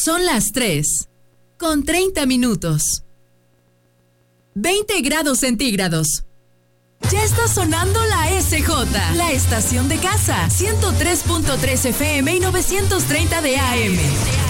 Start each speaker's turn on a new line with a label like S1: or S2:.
S1: Son las 3:30. 20 grados centígrados. Ya está sonando la SJ, la estación de casa, 103.3 FM y 930 de AM.